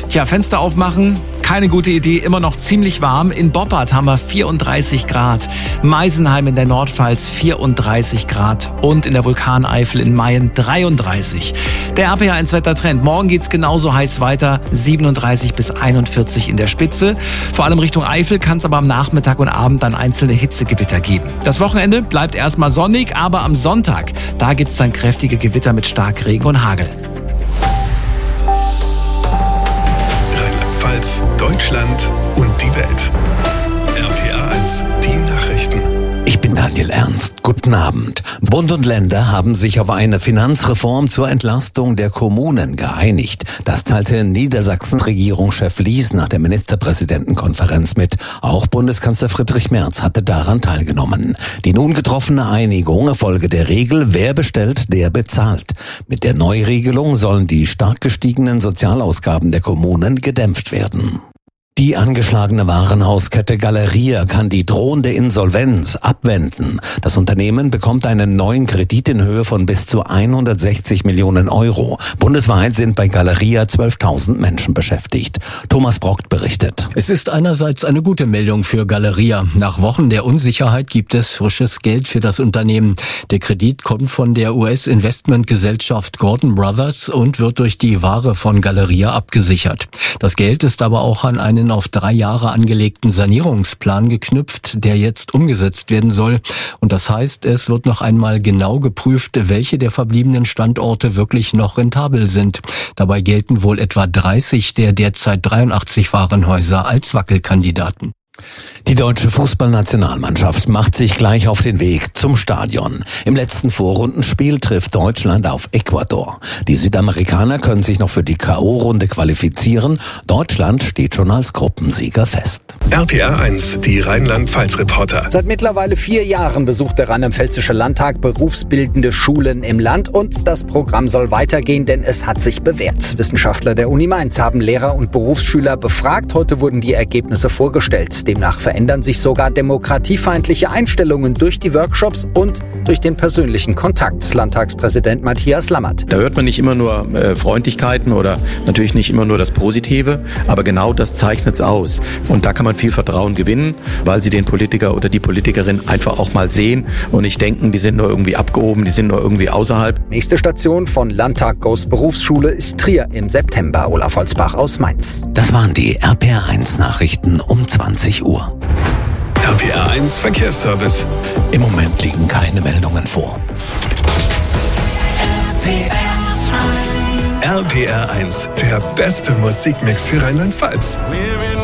Tja, Fenster aufmachen, keine gute Idee, immer noch ziemlich warm. In Boppard haben wir 34 Grad, Meisenheim in der Nordpfalz 34 Grad und in der Vulkaneifel in Mayen 33. Der RPA1-Wettertrend, morgen geht's genauso heiß weiter, 37 bis 41 in der Spitze. Vor allem Richtung Eifel kann es aber am Nachmittag und Abend dann einzelne Hitzegewitter geben. Das Wochenende bleibt erstmal sonnig, aber am Sonntag, da gibt's dann kräftige Gewitter mit Starkregen und Hagel. Rheinland-Pfalz, Deutschland und die Welt. RPA1, die Nachrichten. Ich bin Daniel Ernst. Guten Abend. Bund und Länder haben sich auf eine Finanzreform zur Entlastung der Kommunen geeinigt. Das teilte Niedersachsens Regierungschef Lies nach der Ministerpräsidentenkonferenz mit. Auch Bundeskanzler Friedrich Merz hatte daran teilgenommen. Die nun getroffene Einigung erfolge der Regel, wer bestellt, der bezahlt. Mit der Neuregelung sollen die stark gestiegenen Sozialausgaben der Kommunen gedämpft werden. Die angeschlagene Warenhauskette Galeria kann die drohende Insolvenz abwenden. Das Unternehmen bekommt einen neuen Kredit in Höhe von bis zu 160 Millionen Euro. Bundesweit sind bei Galeria 12.000 Menschen beschäftigt. Thomas Brockt berichtet. Es ist einerseits eine gute Meldung für Galeria. Nach Wochen der Unsicherheit gibt es frisches Geld für das Unternehmen. Der Kredit kommt von der US-Investmentgesellschaft Gordon Brothers und wird durch die Ware von Galeria abgesichert. Das Geld ist aber auch an einen auf 3 Jahre angelegten Sanierungsplan geknüpft, der jetzt umgesetzt werden soll. Und das heißt, es wird noch einmal genau geprüft, welche der verbliebenen Standorte wirklich noch rentabel sind. Dabei gelten wohl etwa 30 der derzeit 83 Warenhäuser als Wackelkandidaten. Die deutsche Fußballnationalmannschaft macht sich gleich auf den Weg zum Stadion. Im letzten Vorrundenspiel trifft Deutschland auf Ecuador. Die Südamerikaner können sich noch für die K.O.-Runde qualifizieren. Deutschland steht schon als Gruppensieger fest. RPA1, die Rheinland-Pfalz-Reporter. Seit mittlerweile 4 Jahren besucht der Rheinland-Pfälzische Landtag berufsbildende Schulen im Land und das Programm soll weitergehen, denn es hat sich bewährt. Wissenschaftler der Uni Mainz haben Lehrer und Berufsschüler befragt. Heute wurden die Ergebnisse vorgestellt. Demnach verändern sich sogar demokratiefeindliche Einstellungen durch die Workshops und durch den persönlichen Kontakt. Landtagspräsident Matthias Lammert. Da hört man nicht immer nur Freundlichkeiten oder natürlich nicht immer nur das Positive, aber genau das zeichnet es aus. Und da kann man viel Vertrauen gewinnen, weil sie den Politiker oder die Politikerin einfach auch mal sehen und nicht denken, die sind nur irgendwie abgehoben, die sind nur irgendwie außerhalb. Nächste Station von Landtag Goes Berufsschule ist Trier im September. Olaf Holzbach aus Mainz. Das waren die RPA1 Nachrichten um 20 Uhr. RPA1 Verkehrsservice. Im Moment liegen keine Meldungen vor. RPR1, der beste Musikmix für Rheinland-Pfalz.